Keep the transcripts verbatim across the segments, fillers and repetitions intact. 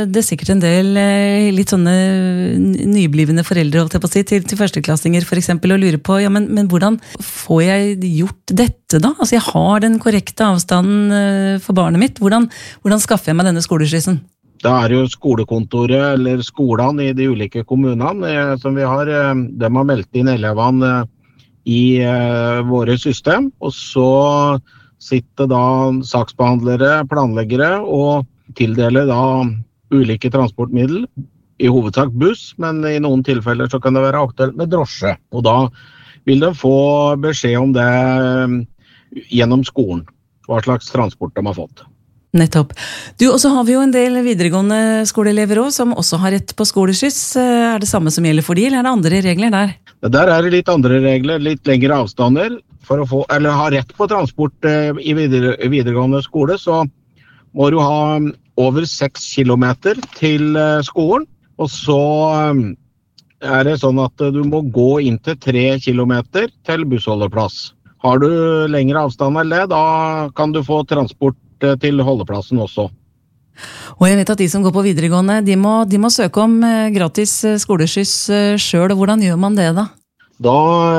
det sikkert en del litt sånne nyblivende foreldre holdt jeg på å si, til, til førsteklassinger for eksempel, og lurer på, ja, men, men hvordan får jeg gjort dette da? Altså, jeg har den korrekte avstanden for barnet mitt. Hvordan, hvordan skaffer jeg meg denne skoleskyssen? Det er jo skolekontoret eller skolene i de ulike kommunene eh, som vi har. Eh, de har meldt inn elevene eh, i eh, våre system, og så sitter da saksbehandlere, planleggere og tildeler da ulike transportmiddel, i hovedsak buss, men i noen tilfeller så kan det være aktuelt med drosje. Og da vil de få beskjed om det eh, gjennom skolen, hva slags transport de har fått. Nettopp. Du, og så har vi jo en del videregående skoleelever også, som også har rett på skoleskyss. Er det samme som gjelder for de, eller er det andre regler der? Der er det litt andre regler, litt lengre avstander. For å få, eller ha rett på transport i videre, videregående skole, så må du ha over seks kilometer til skolen. Og så er det sånn at du må gå inn til tre kilometer til bussholdeplass. Har du lengre avstand enn det, da kan du få transport til holdeplassen også. Og jeg vet at de som går på videregående, de må, de må søke om gratis skoleskyss selv, og hvordan gjør man det da? Da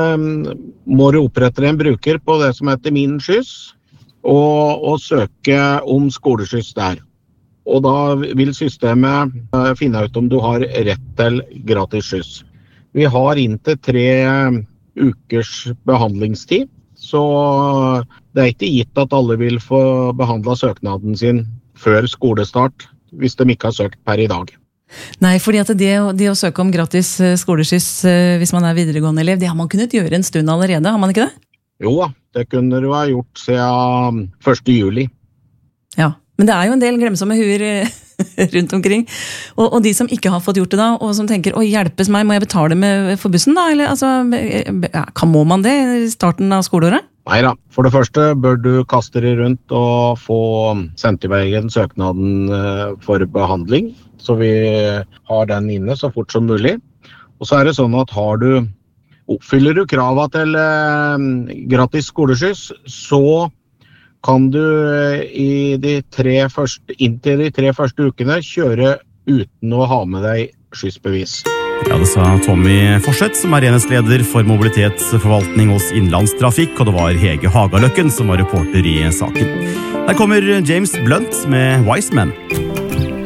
må du opprette en bruker på det som heter Min Skyss, og, og søke om skoleskyss der. Og da vil systemet finne ut om du har rett til gratis skyss. Vi har inntil tre ukers behandlingstid, så det er ikke gitt at alle vil få behandlet søknaden sin før skolestart, hvis de ikke har søkt per i dag. Nei, fordi at det, det å søke om gratis skoleskyss hvis man er videregående elev, det har man kunnet gjøre en stund allerede, har man ikke det? Jo da, det kunne du ha gjort siden første juli. Ja, men det er jo en del glemsomme huer rundt omkring. Og, og de som ikke har fått gjort det da, og som tenker, å hjelpes meg, må jeg betale med for bussen da? Eller altså, kan må man det i starten av skoleåret? Neida, for det første bør du kaste deg rundt og få sendt i veien søknaden for behandling, så vi har den inne så fort som mulig. Og så er det sånn at har du, oppfyller du kravet til eh, gratis skoleskyss, så kan du i de tre første, inntil de tre første ukene kjøre uten å ha med deg skyssbevis. Ja, det sa Tommy Forseth, som er enhetsleder for mobilitetsforvaltning hos Innlandstrafikk, og det var Hege Hagaløkken som var reporter i saken. Her kommer James Blunt med Wise Man.